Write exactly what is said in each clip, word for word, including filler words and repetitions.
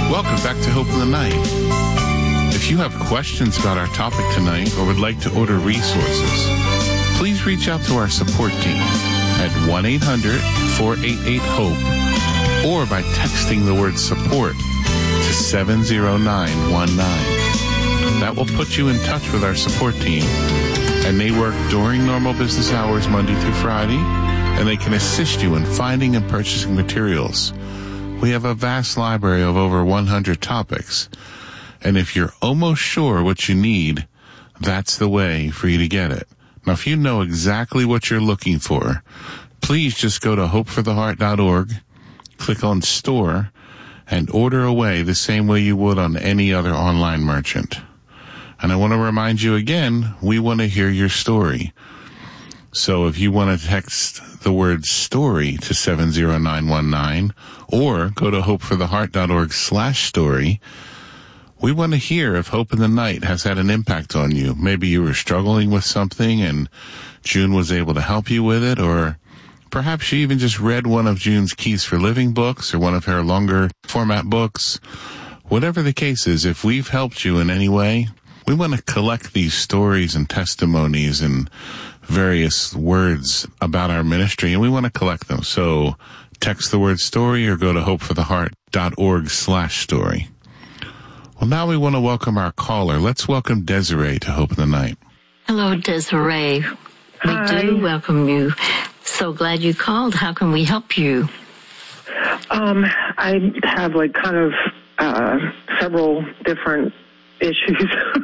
Welcome back to Hope in the Night. If you have questions about our topic tonight or would like to order resources, please reach out to our support team at one eight hundred four eight eight HOPE or by texting the word support to seven zero nine one nine. That will put you in touch with our support team, and they work during normal business hours Monday through Friday, and they can assist you in finding and purchasing materials. We have a vast library of over one hundred topics, and if you're almost sure what you need, that's the way for you to get it. Now, if you know exactly what you're looking for, please just go to hope for the heart dot org, click on Store, and order away the same way you would on any other online merchant. And I want to remind you again, we want to hear your story. So if you want to text the word story to seven zero nine one nine or go to hope for the heart dot org slash story, we want to hear if Hope in the Night has had an impact on you. Maybe you were struggling with something and June was able to help you with it, or perhaps you even just read one of June's Keys for Living books or one of her longer format books. Whatever the case is, if we've helped you in any way, we want to collect these stories and testimonies and various words about our ministry, and we want to collect them. So text the word story or go to hope for the heart dot org slash story. Well, now we want to welcome our caller. Let's welcome Desiree to Hope in the Night. Hello, Desiree. We Hi. do welcome you. So glad you called. How can we help you? Um, I have like kind of uh, several different issues.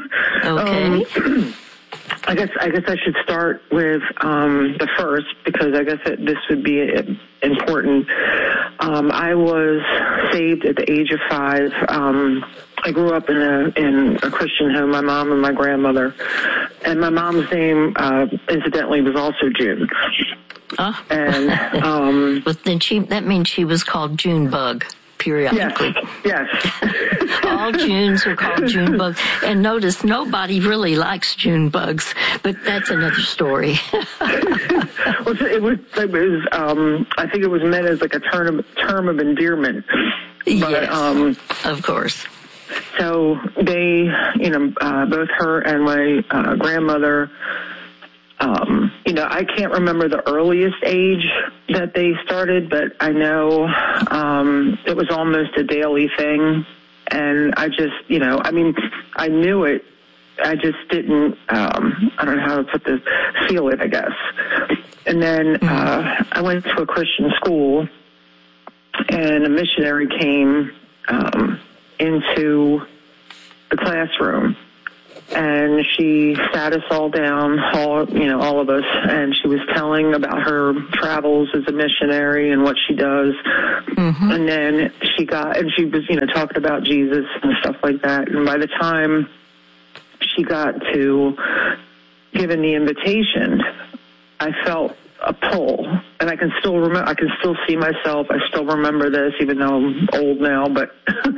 Okay. um, I guess I guess I should start with um, the first, because I guess it, this would be important. Um, I was saved at the age of five. Um, I grew up in a in a Christian home. My mom and my grandmother, and my mom's name, uh, incidentally, was also June. Oh. And um, but then she that means she was called Junebug periodically. Yes. yes. All Junes are called Junebugs. And notice nobody really likes Junebugs, but that's another story. well, it was, it was um, I think it was meant as like a term of, term of endearment. But, yes, um, of course. So they, you know, uh, both her and my uh, grandmother, um, you know, I can't remember the earliest age that they started, but I know um, it was almost a daily thing. And I just, you know, I mean, I knew it. I just didn't, um, I don't know how to put this, feel it, I guess. And then uh, I went to a Christian school, and a missionary came um, into the classroom. And she sat us all down, all, you know, all of us, and she was telling about her travels as a missionary and what she does. Mm-hmm. And then she got, and she was, you know, talking about Jesus and stuff like that. And by the time she got to giving the invitation, I felt a pull, and I can still remember, I can still see myself. I still remember this, even though I'm old now, but,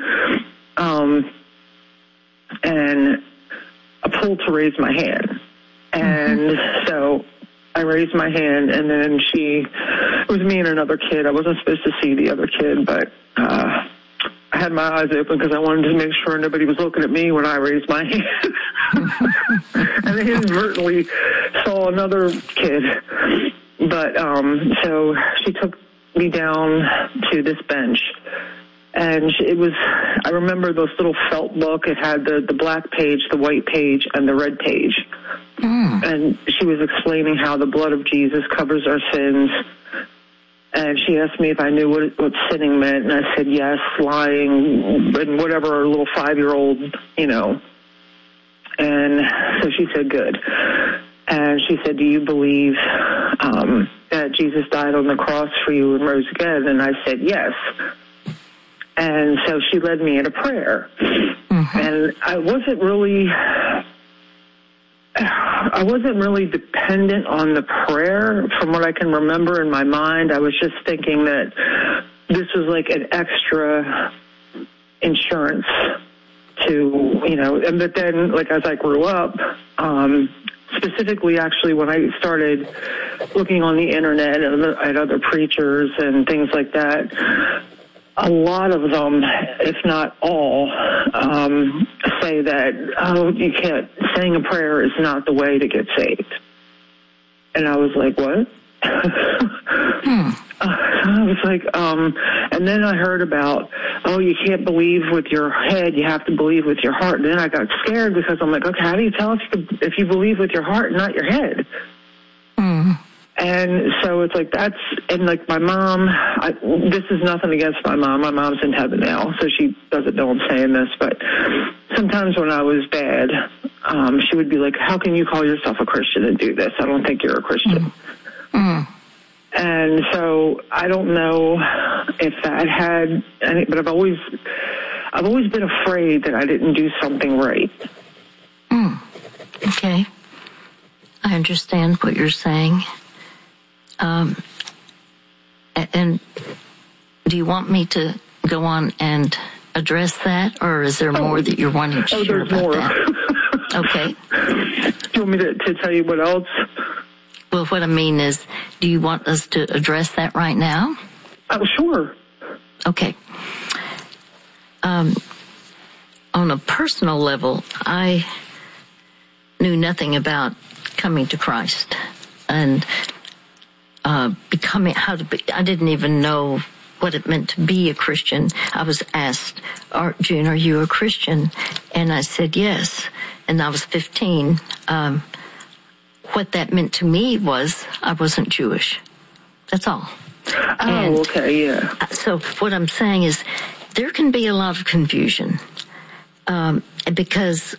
um, and a pull to raise my hand. And mm-hmm. so I raised my hand, and then she, it was me and another kid. I wasn't supposed to see the other kid, but uh, I had my eyes open because I wanted to make sure nobody was looking at me when I raised my hand. And I inadvertently saw another kid. But um, so she took me down to this bench. And it was, I remember this little felt book. It had the, the black page, the white page, and the red page. Mm. And she was explaining how the blood of Jesus covers our sins. And she asked me if I knew what, what sinning meant. And I said, yes, lying, and whatever, a little five-year-old, you know. And so she said, good. And she said, do you believe um, that Jesus died on the cross for you and rose again? And I said, yes. And so she led me in a prayer. Mm-hmm. And I wasn't really, I wasn't really dependent on the prayer from what I can remember in my mind. I was just thinking that this was like an extra insurance to, you know, and but then like as I grew up, um, specifically actually when I started looking on the internet and at other preachers and things like that, a lot of them, if not all, um, say that, oh, you can't, saying a prayer is not the way to get saved. And I was like, what? hmm. I was like, um, and then I heard about, oh, you can't believe with your head, you have to believe with your heart. And then I got scared because I'm like, okay, how do you tell if you, if you believe with your heart and not your head? Hmm. And so it's like that's, and like my mom, I, this is nothing against my mom. My mom's in heaven now, so she doesn't know I'm saying this. But sometimes when I was bad, um, she would be like, how can you call yourself a Christian and do this? I don't think you're a Christian. Mm. And so I don't know if that had any, but I've always, I've always been afraid that I didn't do something right. Mm. Okay. I understand what you're saying. Um, and do you want me to go on and address that, or is there more oh, that you're wanting to oh, share about more. that? Okay. Do you want me to, to tell you what else? Well, what I mean is, do you want us to address that right now? Oh, sure. Okay. Um, on a personal level, I knew nothing about coming to Christ and uh, becoming, how to be, I didn't even know what it meant to be a Christian. I was asked, are, June, are you a Christian? And I said yes. And I was fifteen. Um, what that meant to me was I wasn't Jewish. That's all. Oh, and okay, yeah. So what I'm saying is there can be a lot of confusion um, because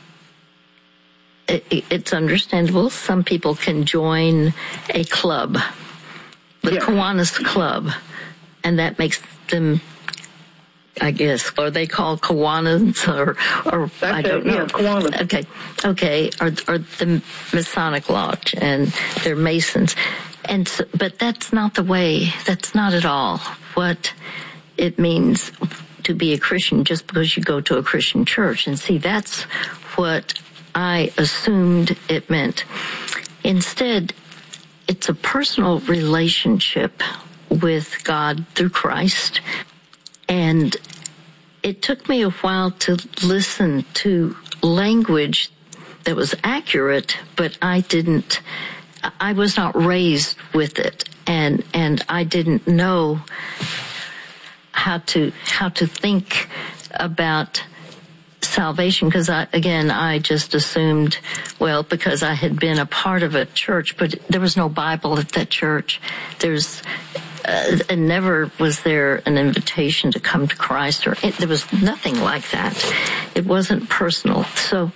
it, it, it's understandable. Some people can join a club, the yeah. Kiwanis Club, and that makes them, I guess, are they called Kiwanans or, or That's I don't it, know. Yeah, Kiwanis. Okay, okay, or, or the Masonic Lodge, and they're Masons. And so, but that's not the way, that's not at all what it means to be a Christian just because you go to a Christian church. And see, that's what I assumed it meant. Instead, it's a personal relationship with God through Christ. And it took me a while to listen to language that was accurate, but I didn't, I was not raised with it. And, and I didn't know how to, how to think about salvation, because I, again, I just assumed, well, because I had been a part of a church, but there was no Bible at that church. There's, uh, and never was there an invitation to come to Christ, or it, there was nothing like that. It wasn't personal. So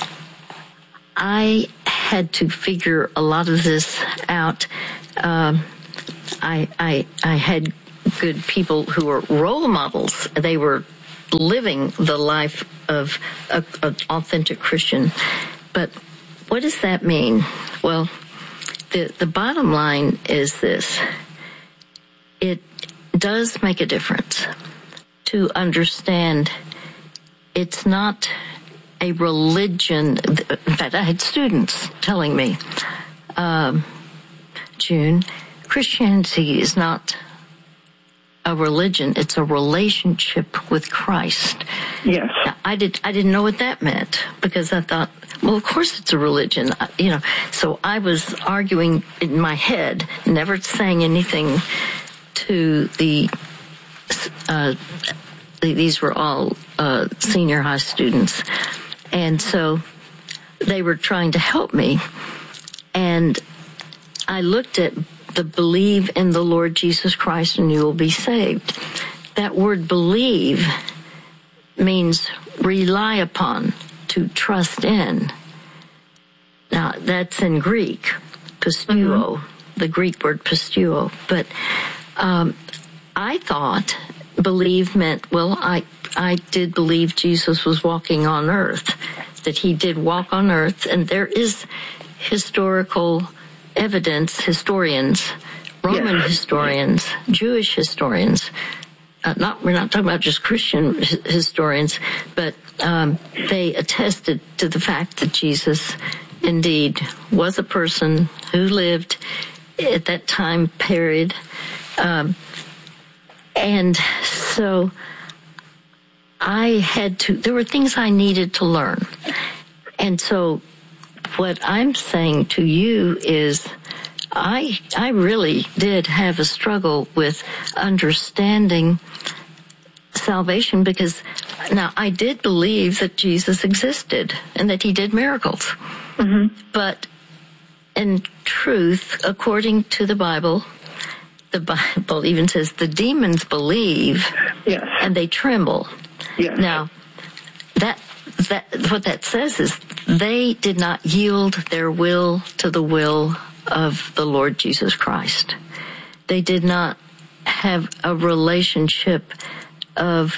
I had to figure a lot of this out. Um, I, I, I had good people who were role models. They were living the life of an authentic Christian. But what does that mean? Well, the, the bottom line is this. It does make a difference to understand it's not a religion. In fact, I had students telling me, um, June, Christianity is not a religion, it's a relationship with Christ. Yes. Now, I did, I didn't know what that meant because I thought, well, of course it's a religion, you know. So I was arguing in my head, never saying anything to the, uh, these were all, uh, senior high students. And so they were trying to help me. And I looked at the believe in the Lord Jesus Christ and you will be saved. That word believe means rely upon, to trust in. Now, that's in Greek, pisteuo, mm-hmm. the Greek word pisteuo. But um, I thought believe meant, well, I, I did believe Jesus was walking on earth, that he did walk on earth, and there is historical evidence, historians, Roman yes. historians, Jewish historians, uh, not, we're not talking about just Christian h- historians, but um, they attested to the fact that Jesus indeed was a person who lived at that time period. Um, and So I had to, there were things I needed to learn. And so what I'm saying to you is I I really did have a struggle with understanding salvation, because now I did believe that Jesus existed and that he did miracles. Mm-hmm. But in truth, according to the Bible, the Bible even says the demons believe, yes, and they tremble. Yes. Now, that that what that says is they did not yield their will to the will of the Lord Jesus Christ. They did not have a relationship of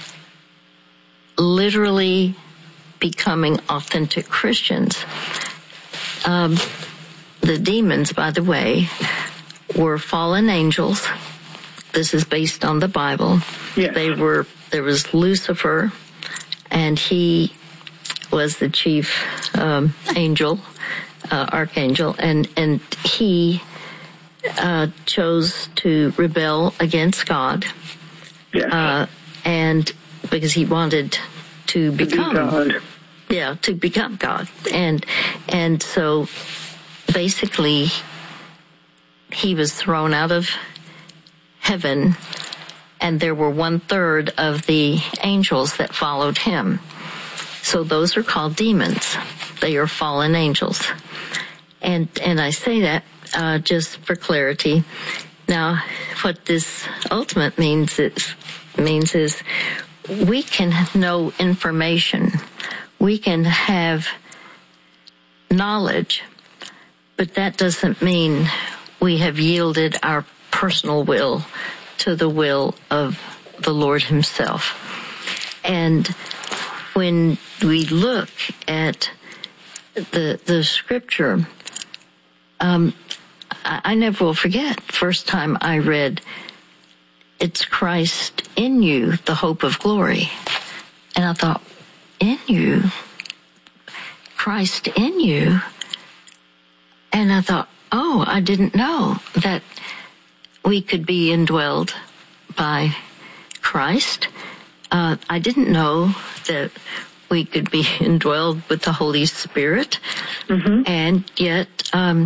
literally becoming authentic Christians. Um, the demons, by the way, were fallen angels. This is based on the Bible. Yes. They were, there was Lucifer, and he was the chief um, angel, uh, archangel, and, and he uh, chose to rebel against God. Yes. Uh, and because he wanted to become, to be God. yeah, to become God. And, and so basically he was thrown out of heaven, and there were one third of the angels that followed him. So those are called demons. They are fallen angels. And, and I say that, uh, just for clarity. Now, what this ultimate means is, means is we can know information. We can have knowledge, but that doesn't mean we have yielded our personal will to the will of the Lord himself. And when we look at the the scripture, um, I, I never will forget, first time I read, it's Christ in you, the hope of glory. And I thought, in you? Christ in you? And I thought, oh, I didn't know that we could be indwelled by Christ. Uh, I didn't know that we could be indwelled with the Holy Spirit. Mm-hmm. And yet, um,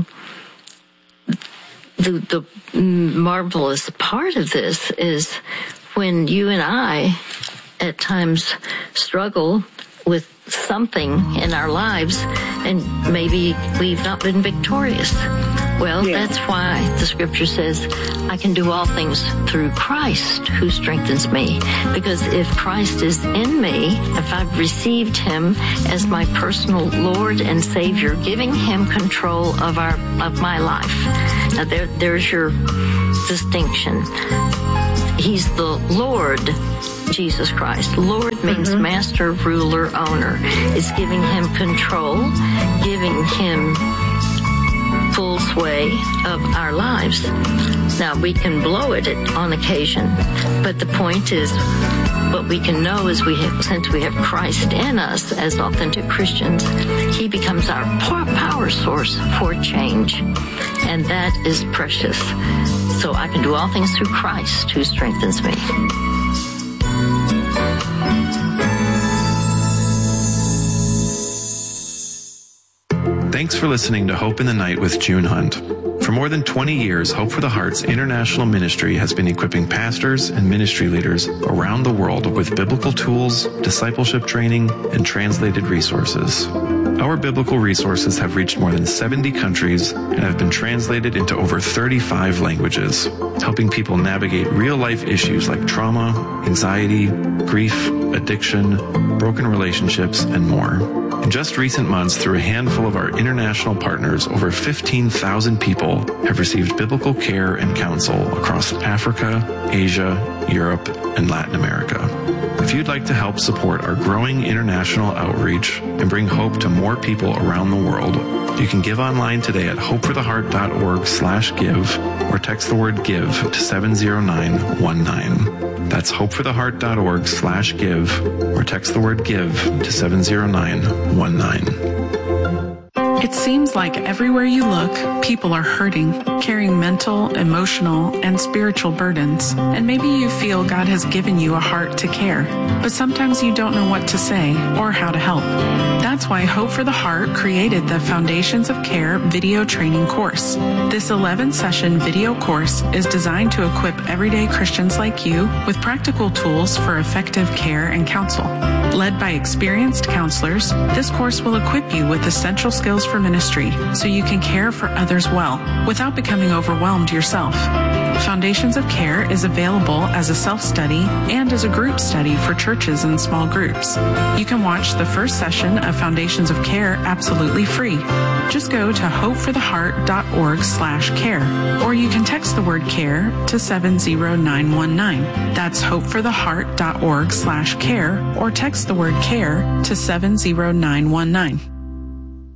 the, the marvelous part of this is when you and I at times struggle with something in our lives and maybe we've not been victorious. Well, yeah. That's why the scripture says, I can do all things through Christ who strengthens me. Because if Christ is in me, if I've received him as my personal Lord and Savior, giving him control of our of my life. Now there there's your distinction. He's the Lord Jesus Christ. Lord means mm-hmm. master, ruler, owner. It's giving him control, giving him full sway of our lives. Now, we can blow it on occasion, but the point is, what we can know is we have, since we have Christ in us as authentic Christians, he becomes our power source for change, and that is precious. So I can do all things through Christ who strengthens me. Thanks for listening to Hope in the Night with June Hunt. For more than twenty years, Hope for the Heart's international ministry has been equipping pastors and ministry leaders around the world with biblical tools, discipleship training, and translated resources. Our biblical resources have reached more than seventy countries and have been translated into over thirty-five languages, helping people navigate real-life issues like trauma, anxiety, grief, addiction, broken relationships, and more. In just recent months, through a handful of our international partners, over fifteen thousand people have received biblical care and counsel across Africa, Asia, Europe, and Latin America. If you'd like to help support our growing international outreach and bring hope to more people around the world, you can give online today at hopefortheheart.org slash give or text the word give to seven zero nine one nine. That's hopefortheheart.org slash give or text the word give to seven zero nine one nine. It seems like everywhere you look, people are hurting, carrying mental, emotional, and spiritual burdens. And maybe you feel God has given you a heart to care, but sometimes you don't know what to say or how to help. That's why Hope for the Heart created the Foundations of Care video training course. This eleven-session video course is designed to equip everyday Christians like you with practical tools for effective care and counsel. Led by experienced counselors, this course will equip you with essential skills for ministry so you can care for others well without becoming overwhelmed yourself. Foundations of Care is available as a self-study and as a group study for churches and small groups. You can watch the first session of Foundations of Care absolutely free. Just go to hopefortheheart.org slash care, or you can text the word care to seven zero nine one nine. That's hopefortheheart.org slash care, or text the word care to seven zero nine one nine.